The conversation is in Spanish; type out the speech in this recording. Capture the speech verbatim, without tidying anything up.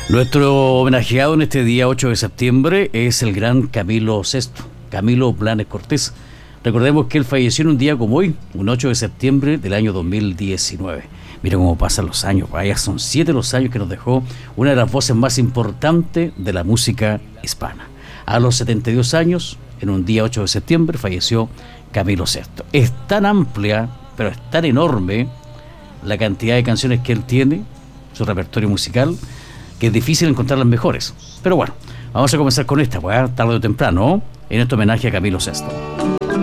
Nuestro homenajeado en este día ocho de septiembre es el gran Camilo sexto, Camilo Blanes Cortés. Recordemos que él falleció en un día como hoy, un ocho de septiembre del año dos mil diecinueve. Mira cómo pasan los años, vaya, son siete los años que nos dejó una de las voces más importantes de la música hispana. A los setenta y dos años, en un día ocho de septiembre, falleció Camilo sexto. Es tan amplia, pero es tan enorme la cantidad de canciones que él tiene, su repertorio musical, que es difícil encontrar las mejores. Pero bueno, vamos a comenzar con esta, pues, tarde o temprano, en este homenaje a Camilo sexto.